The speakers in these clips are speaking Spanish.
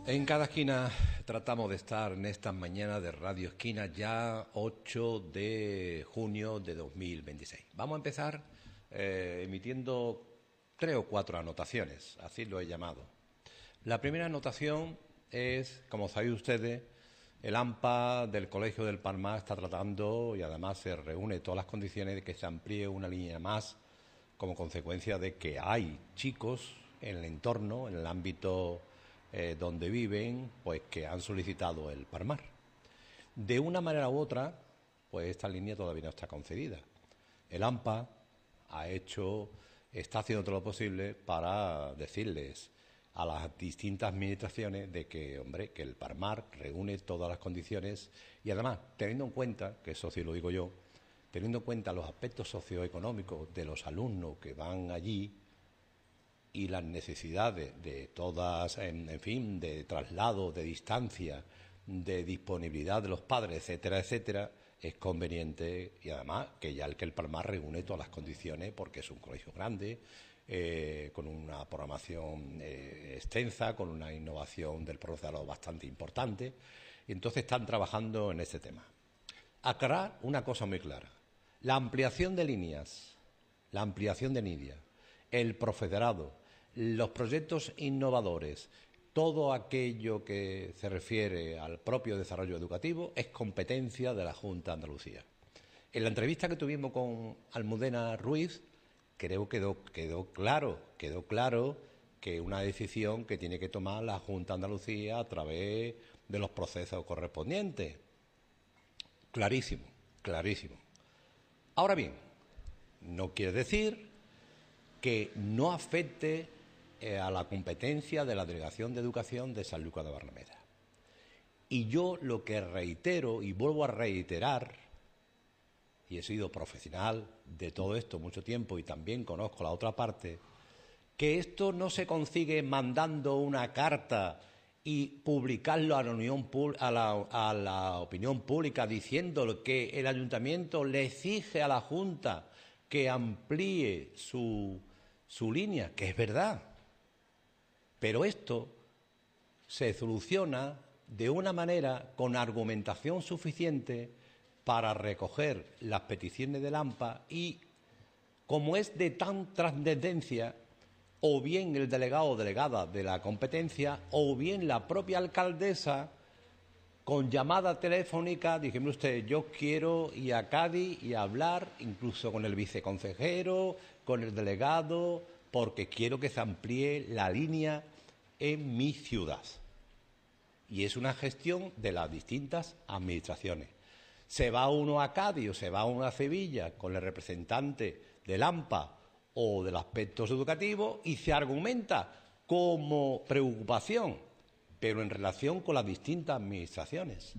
En cada esquina tratamos de estar en estas mañanas de Radio Esquina, ya 8 de junio de 2026. Vamos a empezar emitiendo 3 o 4 anotaciones, así lo he llamado. La primera anotación es, como sabéis ustedes, el AMPA del Colegio del Palmar está tratando y además se reúne todas las condiciones de que se amplíe una línea más como consecuencia de que hay chicos en el entorno, en el ámbito donde viven, pues que han solicitado el Palmar. De una manera u otra, pues esta línea todavía no está concedida. El AMPA está haciendo todo lo posible para decirles a las distintas administraciones de que, hombre, que el Palmar reúne todas las condiciones y además, teniendo en cuenta, que eso sí lo digo yo, teniendo en cuenta los aspectos socioeconómicos de los alumnos que van allí y las necesidades de todas, en fin, de traslado, de distancia, de disponibilidad de los padres, etcétera, etcétera, es conveniente y además que el Palmar reúne todas las condiciones porque es un colegio grande, con una programación extensa, con una innovación del profesorado bastante importante, y entonces están trabajando en este tema. Aclarar una cosa muy clara: la ampliación de líneas, el profesorado, los proyectos innovadores, todo aquello que se refiere al propio desarrollo educativo es competencia de la Junta de Andalucía. En la entrevista que tuvimos con Almudena Ruiz, creo que quedó claro que una decisión que tiene que tomar la Junta de Andalucía a través de los procesos correspondientes. Clarísimo, clarísimo. Ahora bien, no quiere decir que no afecte a la competencia de la Delegación de Educación de Sanlúcar de Barrameda. Y yo lo que reitero y vuelvo a reiterar, y he sido profesional de todo esto mucho tiempo y también conozco la otra parte, que esto no se consigue mandando una carta y publicarlo a la opinión pública diciendo que el ayuntamiento le exige a la Junta que amplíe su línea, que es verdad. Pero esto se soluciona de una manera con argumentación suficiente para recoger las peticiones del AMPA y, como es de tan trascendencia, o bien el delegado o delegada de la competencia o bien la propia alcaldesa, con llamada telefónica, dígame usted, yo quiero ir a Cádiz y hablar incluso con el viceconsejero, con el delegado, porque quiero que se amplíe la línea en mi ciudad. Y es una gestión de las distintas administraciones. Se va uno a Cádiz o se va uno a Sevilla con el representante del AMPA o de los aspectos educativos y se argumenta como preocupación, pero en relación con las distintas administraciones.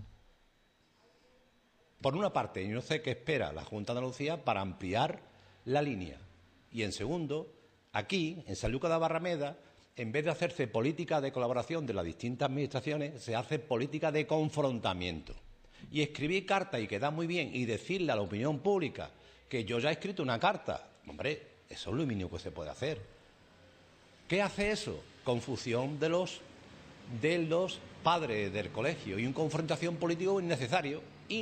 Por una parte, yo no sé qué espera la Junta de Andalucía para ampliar la línea. Y en segundo, aquí, en Sanlúcar de Barrameda, en vez de hacerse política de colaboración de las distintas administraciones, se hace política de confrontamiento. Y escribir cartas y queda muy bien y decirle a la opinión pública que yo ya he escrito una carta, hombre, eso es lo mínimo que se puede hacer. ¿Qué hace eso? Confusión de los padres del colegio y una confrontación política innecesario,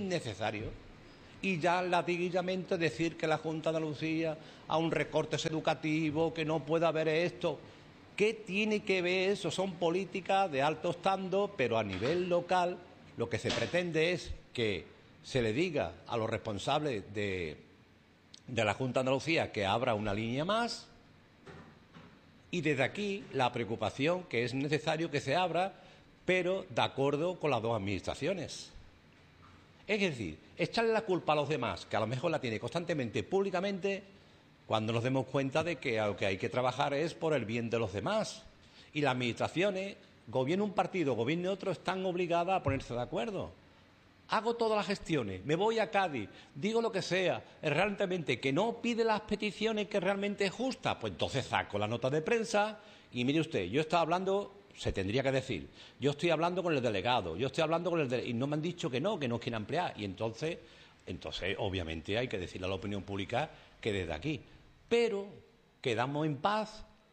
y ya latiguillamente decir que la Junta de Andalucía a un recortes educativo, que no puede haber esto. ¿Qué tiene que ver eso? Son políticas de alto estando, pero a nivel local lo que se pretende es que se le diga a los responsables de la Junta de Andalucía que abra una línea más. Y desde aquí la preocupación que es necesario que se abra, pero de acuerdo con las dos administraciones. Es decir, echarle la culpa a los demás, que a lo mejor la tiene constantemente públicamente, cuando nos demos cuenta de que lo que hay que trabajar es por el bien de los demás. Y las administraciones, gobierne un partido, gobierne otro, están obligadas a ponerse de acuerdo. Hago todas las gestiones, me voy a Cádiz, digo lo que sea, realmente que no pide las peticiones que realmente es justa, pues entonces saco la nota de prensa y mire usted, yo estaba hablando, se tendría que decir, yo estoy hablando con el delegado, yo estoy hablando con y no me han dicho que no quieren ampliar, y entonces obviamente hay que decirle a la opinión pública que desde aquí, pero quedamos en paz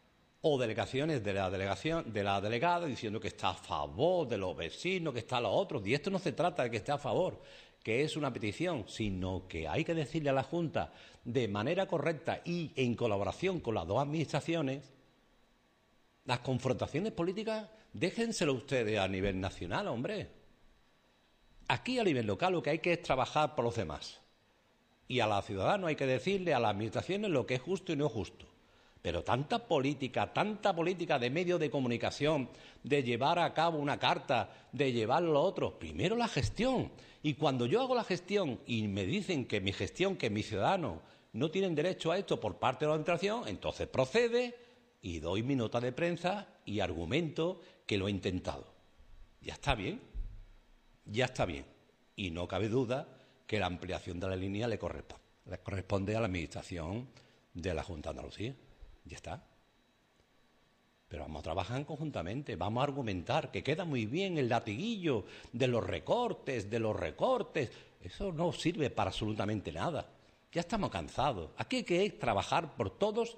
o delegaciones de la delegada diciendo que está a favor de los vecinos, que está a los otros. Y esto no se trata de que esté a favor, que es una petición, sino que hay que decirle a la Junta de manera correcta y en colaboración con las dos administraciones, las confrontaciones políticas, déjenselo ustedes a nivel nacional, hombre. Aquí a nivel local lo que hay que es trabajar por los demás. Y a los ciudadanos hay que decirle a las administraciones lo que es justo y no justo. Pero tanta política de medios de comunicación, de llevar a cabo una carta, de llevar lo otro. Primero la gestión. Y cuando yo hago la gestión y me dicen que mi gestión, que mis ciudadanos no tienen derecho a esto por parte de la administración, entonces procede y doy mi nota de prensa y argumento que lo he intentado. Ya está bien. Ya está bien. Y no cabe duda que la ampliación de la línea le corresponde a la administración de la Junta de Andalucía. Ya está. Pero vamos a trabajar conjuntamente, vamos a argumentar, que queda muy bien el latiguillo de los recortes. Eso no sirve para absolutamente nada. Ya estamos cansados. Aquí hay que trabajar por todos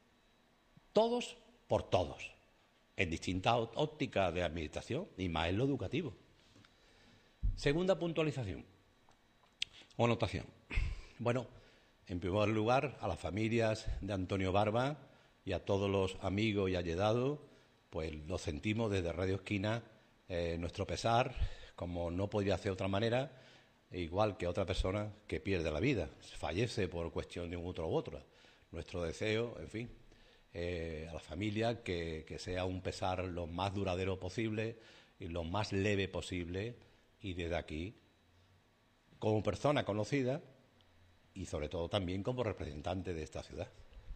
por todos, en distintas ópticas de administración y más en lo educativo. Segunda puntualización o anotación. Bueno, en primer lugar, a las familias de Antonio Barba y a todos los amigos y allegados, pues lo sentimos desde Radio Esquina, nuestro pesar, como no podría ser de otra manera, igual que otra persona que pierde la vida, fallece por cuestión de un u otro. Nuestro deseo, en fin, a la familia que sea un pesar lo más duradero posible y lo más leve posible, y desde aquí, como persona conocida y sobre todo también como representante de esta ciudad.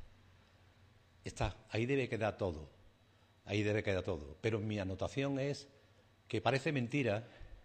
Ahí debe quedar todo, pero mi anotación es que parece mentira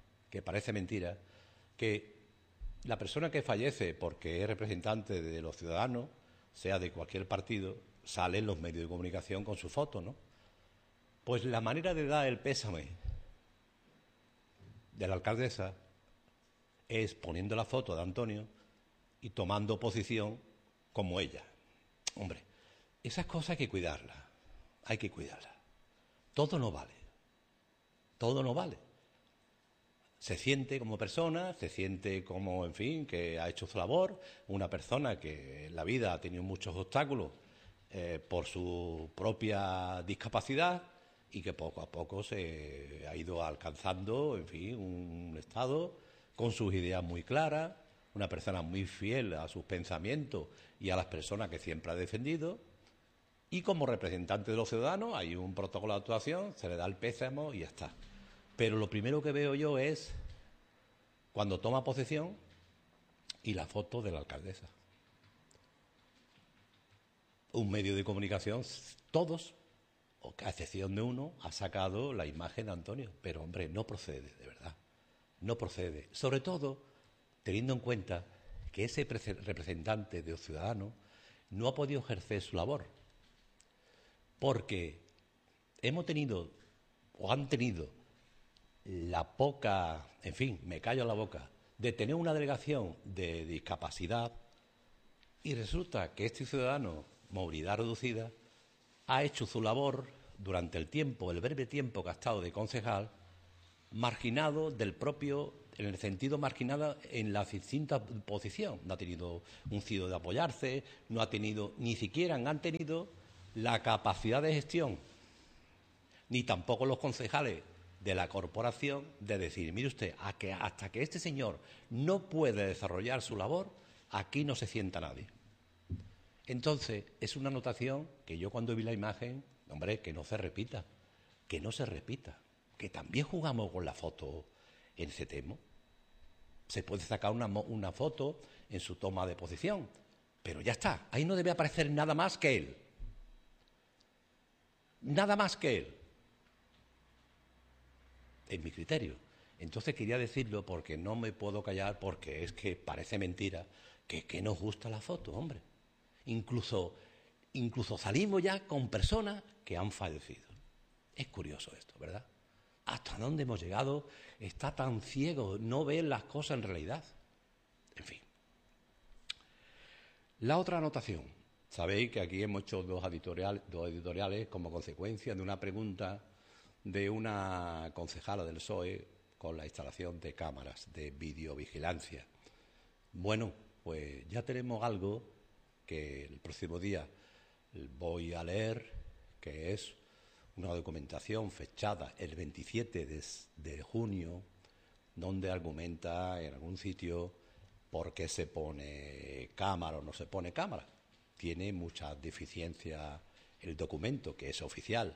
que la persona que fallece porque es representante de los ciudadanos, sea de cualquier partido, sale en los medios de comunicación con su foto, ¿no? Pues la manera de dar el pésame de la alcaldesa es poniendo la foto de Antonio y tomando posición como ella. Hombre, esas cosas hay que cuidarlas. Todo no vale. Se siente como persona, se siente como, en fin, que ha hecho su labor, una persona que en la vida ha tenido muchos obstáculos por su propia discapacidad y que poco a poco se ha ido alcanzando, en fin, un estado con sus ideas muy claras, una persona muy fiel a sus pensamientos y a las personas que siempre ha defendido, y como representante de los ciudadanos hay un protocolo de actuación, se le da el pésamo y ya está. Pero lo primero que veo yo es cuando toma posesión y la foto de la alcaldesa. Un medio de comunicación, todos, a excepción de uno, ha sacado la imagen de Antonio. Pero, hombre, no procede, de verdad. No procede. Sobre todo, teniendo en cuenta que ese representante de los ciudadanos no ha podido ejercer su labor. Porque hemos tenido, o han tenido, la poca, en fin, me callo la boca, de tener una delegación de discapacidad y resulta que este ciudadano, movilidad reducida, ha hecho su labor durante el breve tiempo que ha estado de concejal, marginado del propio, en el sentido marginado en la distinta posición. No ha tenido un sitio de apoyarse, no ha tenido, ni siquiera han tenido la capacidad de gestión, ni tampoco los concejales de la corporación de decir, mire usted, hasta que este señor no puede desarrollar su labor, aquí no se sienta nadie. Entonces, es una anotación que yo cuando vi la imagen, hombre, que no se repita, que también jugamos con la foto en CETEMO. Se puede sacar una foto en su toma de posición, pero ya está, ahí no debe aparecer nada más que él. Nada más que él. En mi criterio. Entonces quería decirlo porque no me puedo callar, porque es que parece mentira que nos gusta la foto, hombre. Incluso salimos ya con personas que han fallecido. Es curioso esto, ¿verdad? ¿Hasta dónde hemos llegado? Está tan ciego, no ve las cosas en realidad. En fin. La otra anotación. Sabéis que aquí hemos hecho dos editoriales como consecuencia de una pregunta de una concejala del PSOE con la instalación de cámaras de videovigilancia. Bueno, pues ya tenemos algo que el próximo día voy a leer, que es una documentación fechada el 27 de junio, donde argumenta en algún sitio por qué se pone cámara o no se pone cámara. Tiene muchas deficiencias el documento, que es oficial,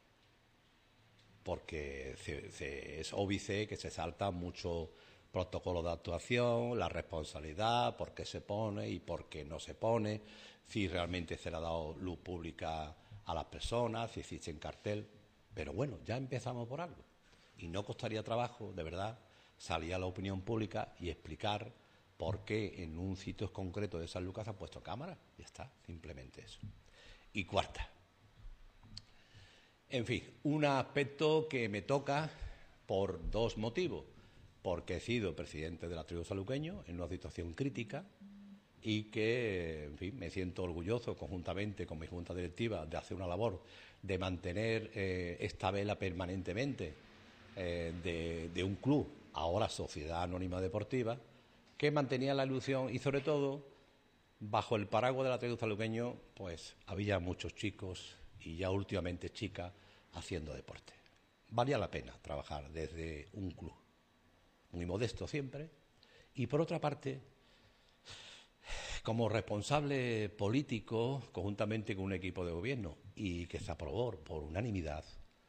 porque es óbice que se salta mucho protocolo de actuación, la responsabilidad, por qué se pone y por qué no se pone, si realmente se le ha dado luz pública a las personas, si existe en cartel. Pero bueno, ya empezamos por algo. Y no costaría trabajo, de verdad, salir a la opinión pública y explicar por qué en un sitio concreto de San Lucas ha puesto cámara. Ya está, simplemente eso. Y cuarta. En fin, un aspecto que me toca por dos motivos. Porque he sido presidente del Athletic Sanluqueño en una situación crítica y que, en fin, me siento orgulloso conjuntamente con mi junta directiva de hacer una labor de mantener esta vela permanentemente de un club, ahora Sociedad Anónima Deportiva, que mantenía la ilusión y, sobre todo, bajo el paraguas del Athletic Sanluqueño, pues había muchos chicos y ya últimamente chicas haciendo deporte. Valía la pena trabajar desde un club, muy modesto siempre, y por otra parte, como responsable político, conjuntamente con un equipo de gobierno, y que se aprobó por unanimidad,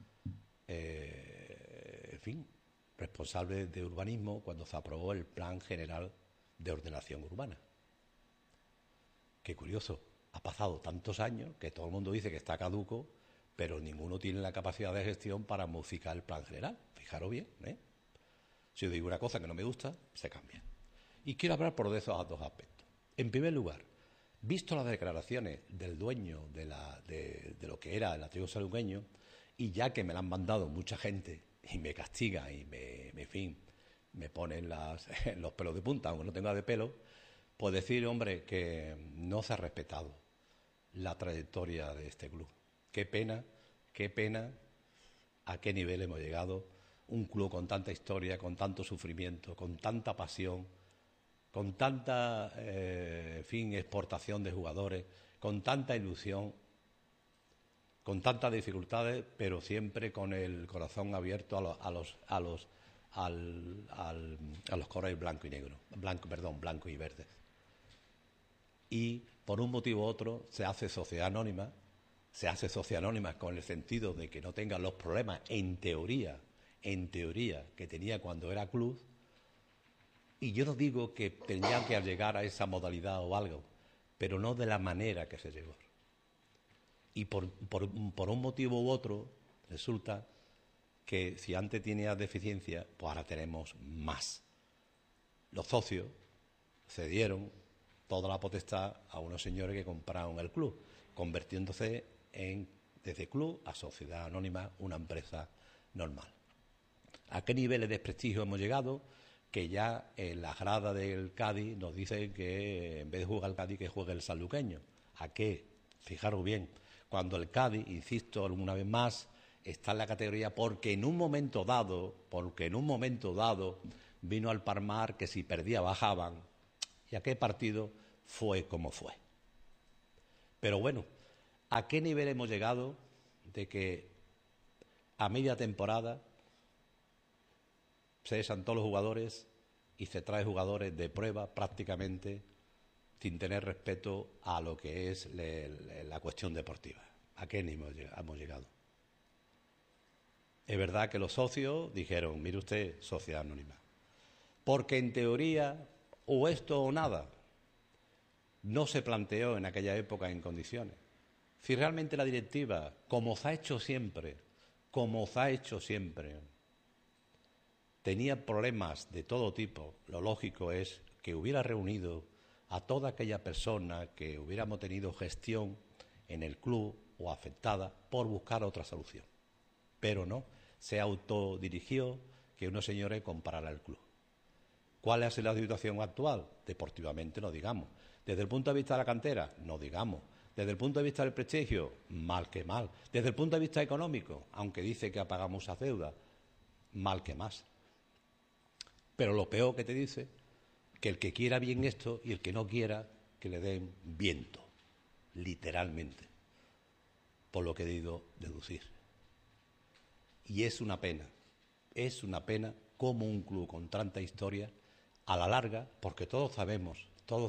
en fin, responsable de urbanismo cuando se aprobó el Plan General de Ordenación Urbana. Qué curioso, ha pasado tantos años que todo el mundo dice que está caduco, pero ninguno tiene la capacidad de gestión para modificar el Plan General. Fijaros bien, ¿eh? Si yo digo una cosa que no me gusta, se cambia. Y quiero hablar por esos dos aspectos. En primer lugar, visto las declaraciones del dueño de lo que era el Athletic Sanluqueño, y ya que me la han mandado mucha gente y me castiga y me ponen los pelos de punta, aunque no tenga de pelo, pues decir, hombre, que no se ha respetado la trayectoria de este club. Qué pena a qué nivel hemos llegado. Un club con tanta historia, con tanto sufrimiento, con tanta pasión, con tanta exportación de jugadores, con tanta ilusión, con tantas dificultades, pero siempre con el corazón abierto a los colores blanco y verdes. Y por un motivo u otro se hace sociedad anónima con el sentido de que no tenga los problemas en teoría que tenía cuando era club. Y yo no digo que tenía que llegar a esa modalidad o algo, pero no de la manera que se llegó. Y por un motivo u otro, resulta que si antes tenía deficiencia, pues ahora tenemos más. Los socios cedieron toda la potestad a unos señores que compraron el club, convirtiéndose desde club a sociedad anónima, una empresa normal. ¿A qué niveles de desprestigio hemos llegado? Que ya en la grada del Cádiz nos dicen que en vez de jugar el Cádiz, que juegue el sanluqueño. ¿A qué? Fijaros bien, cuando el Cádiz, insisto alguna vez más, está en la categoría porque en un momento dado vino al Palmar que si perdía bajaban, y aquel partido fue como fue. Pero bueno, ¿a qué nivel hemos llegado de que a media temporada se cesan todos los jugadores y se trae jugadores de prueba prácticamente sin tener respeto a lo que es la cuestión deportiva? ¿A qué nivel hemos llegado? Es verdad que los socios dijeron, mire usted, sociedad anónima, porque en teoría o esto o nada no se planteó en aquella época en condiciones. Si realmente la directiva, como se ha hecho siempre, tenía problemas de todo tipo, lo lógico es que hubiera reunido a toda aquella persona que hubiéramos tenido gestión en el club o afectada por buscar otra solución. Pero no, se autodirigió que unos señores compraran el club. ¿Cuál es la situación actual? Deportivamente no digamos. Desde el punto de vista de la cantera, no digamos. Desde el punto de vista del prestigio, mal que mal. Desde el punto de vista económico, aunque dice que apaga muchas deudas, mal que más. Pero lo peor que te dice, que el que quiera bien esto y el que no quiera, que le den viento, literalmente, por lo que he debido deducir. Y es una pena como un club con tanta historia, a la larga, porque todos sabemos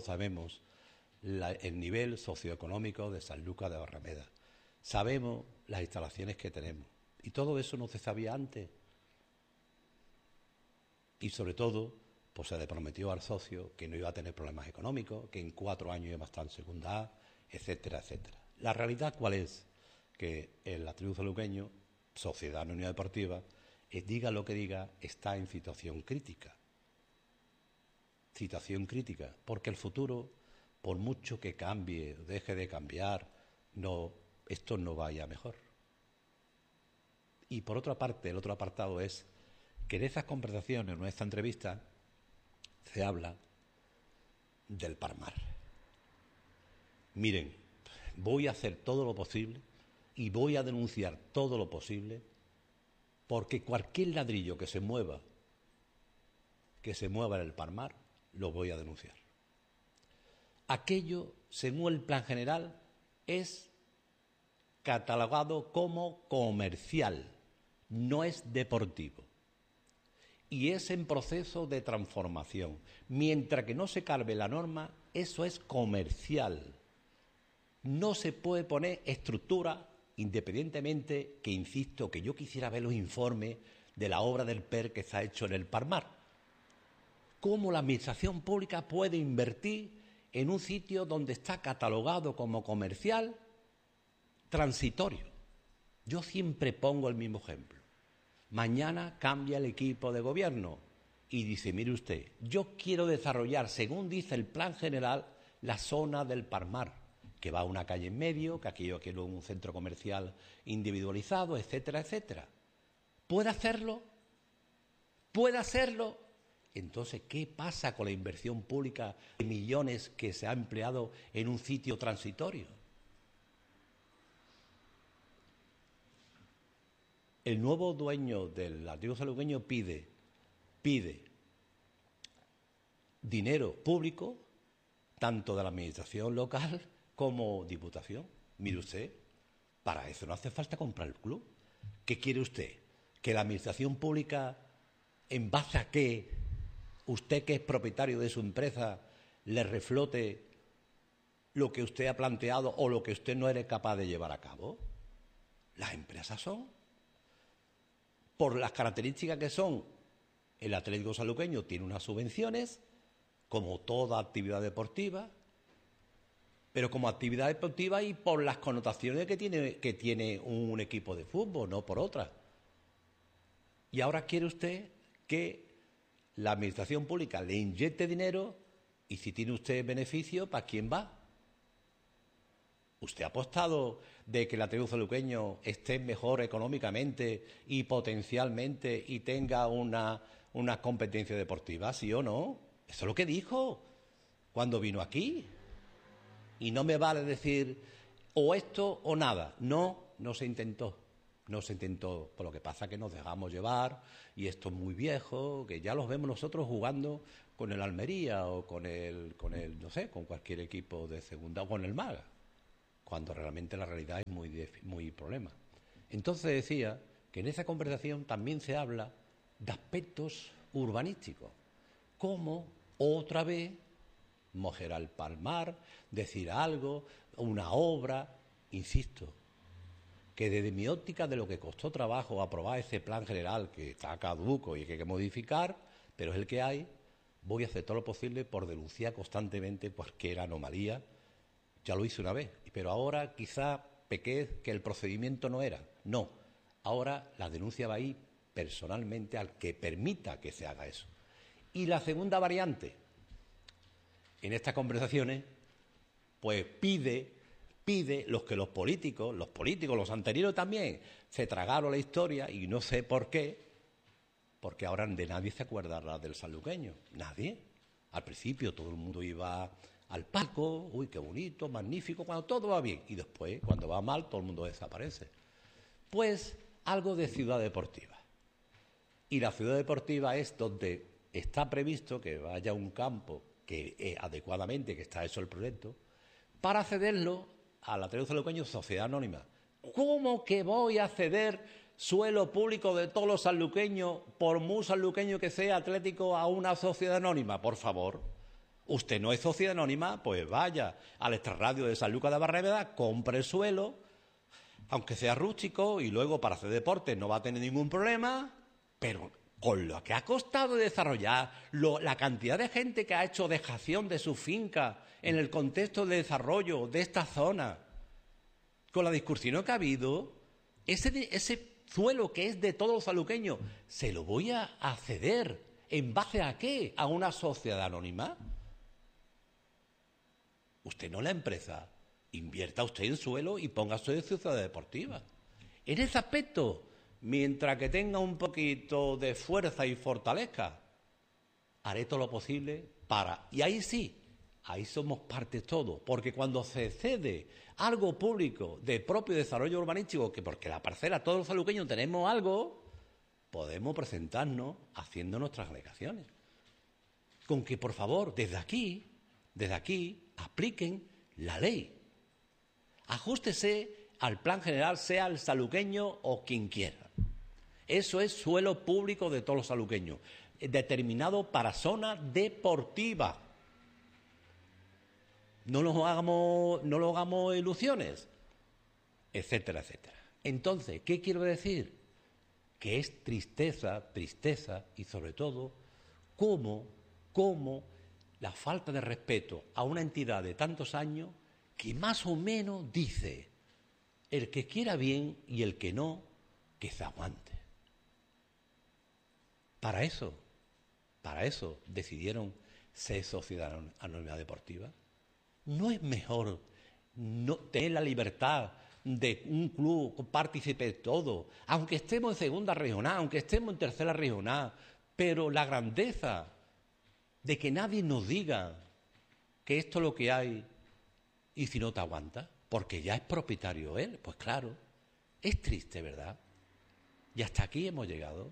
el nivel socioeconómico de Sanlúcar de Barrameda, sabemos las instalaciones que tenemos, y todo eso no se sabía antes. Y sobre todo, pues se le prometió al socio que no iba a tener problemas económicos, que en 4 años iba a estar en segunda A, etcétera, etcétera. La realidad, ¿cuál es? Que el Athletic Sanluqueño, Sociedad Anónima Deportiva, diga lo que diga, está en situación crítica. Situación crítica, porque el futuro, por mucho que cambie, deje de cambiar, no, esto no vaya mejor. Y por otra parte, el otro apartado es que en esas conversaciones, en esta entrevista, se habla del Parmar. Miren, voy a hacer todo lo posible y voy a denunciar todo lo posible porque cualquier ladrillo que se mueva en el Parmar, lo voy a denunciar. Aquello, según el plan general, es catalogado como comercial, no es deportivo. Y es en proceso de transformación. Mientras que no se cargue la norma, eso es comercial. No se puede poner estructura, independientemente que, insisto, que yo quisiera ver los informes de la obra del PER que se ha hecho en el Parmar. ¿Cómo la administración pública puede invertir en un sitio donde está catalogado como comercial transitorio? Yo siempre pongo el mismo ejemplo. Mañana cambia el equipo de gobierno y dice, mire usted, yo quiero desarrollar, según dice el plan general, la zona del Parmar, que va a una calle en medio, que aquí yo quiero un centro comercial individualizado, etcétera, etcétera. ¿Puede hacerlo? ¿Puede hacerlo? Entonces, ¿qué pasa con la inversión pública de millones que se ha empleado en un sitio transitorio? El nuevo dueño del Athletic Sanluqueño pide dinero público, tanto de la administración local como diputación. Mire usted, para eso no hace falta comprar el club. ¿Qué quiere usted? ¿Que la administración pública, en base a qué, usted que es propietario de su empresa, le reflote lo que usted ha planteado o lo que usted no eres capaz de llevar a cabo? Las empresas son, por las características que son, el Atlético Sanluqueño tiene unas subvenciones, como toda actividad deportiva, pero como actividad deportiva y por las connotaciones que tiene un equipo de fútbol, no por otras. Y ahora quiere usted que la administración pública le inyecte dinero y si tiene usted beneficio, ¿para quién va? ¿Usted ha apostado de que el Athletic Sanluqueño esté mejor económicamente y potencialmente y tenga una competencia deportiva, sí o no? Eso es lo que dijo cuando vino aquí. Y no me vale decir o esto o nada. No se intentó. No se intentó. Por lo que pasa que nos dejamos llevar y esto es muy viejo, que ya los vemos nosotros jugando con el Almería o con el no sé, con cualquier equipo de segunda o con el Málaga, cuando realmente la realidad es muy problema. Entonces decía que en esa conversación también se habla de aspectos urbanísticos, como otra vez mojar el Palmar, decir algo, una obra, insisto, que desde mi óptica de lo que costó trabajo aprobar ese plan general que está caduco y que hay que modificar, pero es el que hay, voy a hacer todo lo posible por denunciar constantemente cualquier anomalía. Ya lo hice una vez, pero ahora quizá pequé que el procedimiento no era. No, ahora la denuncia va a ir personalmente al que permita que se haga eso. Y la segunda variante, en estas conversaciones, pues pide los políticos, los anteriores también, se tragaron la historia y no sé por qué, porque ahora de nadie se acuerda del sanluqueño, nadie. Al principio todo el mundo iba al palco, uy, qué bonito, magnífico, cuando todo va bien. Y después, cuando va mal, todo el mundo desaparece. Pues algo de ciudad deportiva. Y la ciudad deportiva es donde está previsto que vaya un campo que adecuadamente, que está hecho el proyecto, para cederlo al Ateneo Sanluqueño Sociedad Anónima. ¿Cómo que voy a ceder suelo público de todos los sanluqueños, por muy sanluqueño que sea atlético, a una sociedad anónima? Por favor, usted no es sociedad anónima, pues vaya al extrarradio de Sanlúcar de Barrameda, compre el suelo, aunque sea rústico, y luego para hacer deporte no va a tener ningún problema, pero con lo que ha costado desarrollar, la cantidad de gente que ha hecho dejación de su finca en el contexto de desarrollo de esta zona, con la discusión que ha habido, ese suelo que es de todos los sanluqueños, ¿se lo voy a ceder? ¿En base a qué? ¿A una sociedad anónima? Usted no es la empresa. Invierta usted en suelo y ponga usted en ciudad deportiva. En ese aspecto, mientras que tenga un poquito de fuerza y fortaleza, haré todo lo posible para... Y ahí sí, ahí somos parte todos, porque cuando se cede algo público de propio desarrollo urbanístico, que porque la parcela todos los sanluqueños tenemos algo, podemos presentarnos haciendo nuestras alegaciones. Con que, por favor, desde aquí, apliquen la ley. Ajústese al plan general, sea el sanluqueño o quien quiera. Eso es suelo público de todos los sanluqueños, determinado para zona deportiva. No nos hagamos ilusiones, etcétera, etcétera. Entonces, ¿qué quiero decir? Que es tristeza, y sobre todo, cómo la falta de respeto a una entidad de tantos años que más o menos dice, el que quiera bien y el que no, que se aguante. Para eso decidieron ser sociedad anónima deportiva. ¿No es mejor no tener la libertad de un club, partícipe de todo, aunque estemos en segunda regional, aunque estemos en tercera regional, pero la grandeza de que nadie nos diga que esto es lo que hay y si no te aguanta, porque ya es propietario él? Pues claro, es triste, ¿verdad? Y hasta aquí hemos llegado.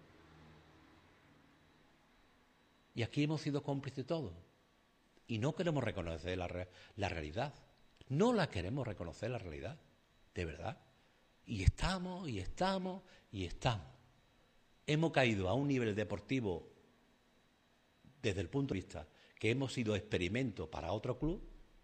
Y aquí hemos sido cómplices todos. Y no queremos reconocer la realidad. No la queremos reconocer la realidad, de verdad. Y estamos. Hemos caído a un nivel deportivo, desde el punto de vista que hemos sido experimento para otro club,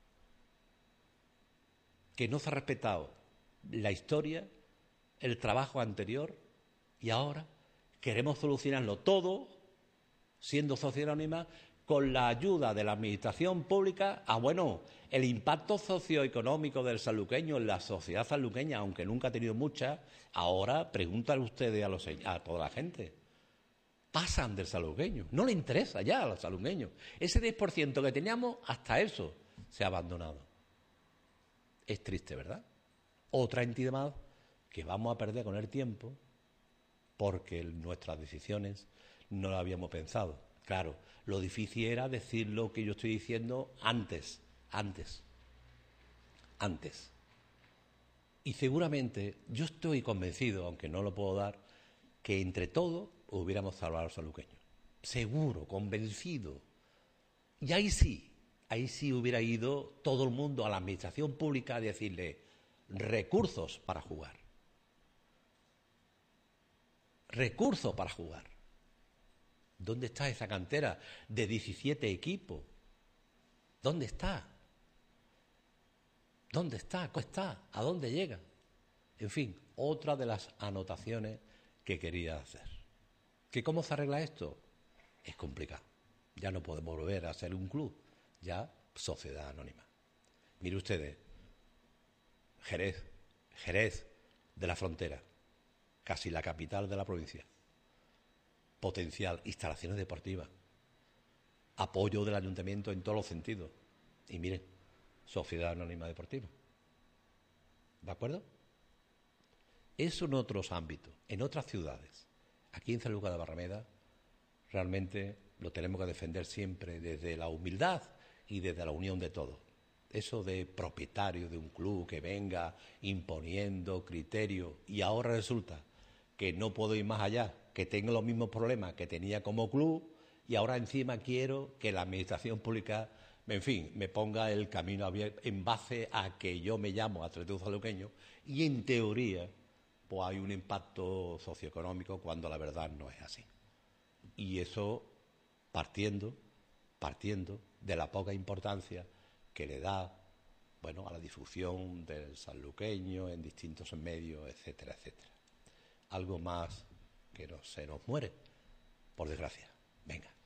que no se ha respetado la historia, el trabajo anterior, y ahora queremos solucionarlo todo, siendo sociedad anónima, con la ayuda de la administración pública, el impacto socioeconómico del sanluqueño en la sociedad sanluqueña, aunque nunca ha tenido mucha, ahora pregúntale ustedes a toda la gente. Pasan del sanluqueño, no le interesa ya a los sanluqueños. Ese 10% que teníamos, hasta eso se ha abandonado. Es triste, ¿verdad? Otra entidad más que vamos a perder con el tiempo porque nuestras decisiones no las habíamos pensado. Claro, lo difícil era decir lo que yo estoy diciendo antes. Y seguramente, yo estoy convencido, aunque no lo puedo dar, que entre todos hubiéramos salvado a los sanluqueños. Seguro, convencido. Y ahí sí hubiera ido todo el mundo a la administración pública a decirle recursos para jugar. Recursos para jugar. ¿Dónde está esa cantera de 17 equipos? ¿Dónde está? ¿Dónde está? ¿Cómo está? ¿A dónde llega? En fin, otra de las anotaciones que quería hacer. ¿Que cómo se arregla esto? Es complicado. Ya no podemos volver a ser un club, ya sociedad anónima. Mire ustedes, Jerez de la Frontera, casi la capital de la provincia. Potencial, instalaciones deportivas, apoyo del ayuntamiento en todos los sentidos. Y miren, sociedad anónima deportiva. ¿De acuerdo? Eso en otros ámbitos, en otras ciudades. Aquí en Sanlúcar de Barrameda realmente lo tenemos que defender siempre desde la humildad y desde la unión de todos. Eso de propietario de un club que venga imponiendo criterios y ahora resulta que no puedo ir más allá, que tengo los mismos problemas que tenía como club y ahora encima quiero que la administración pública, en fin, me ponga el camino abierto en base a que yo me llamo Atlético Sanluqueño y en teoría pues hay un impacto socioeconómico cuando la verdad no es así. Y eso partiendo de la poca importancia que le da, bueno, a la difusión del sanluqueño en distintos medios, etcétera, etcétera. Algo más que no se nos muere, por desgracia. Venga.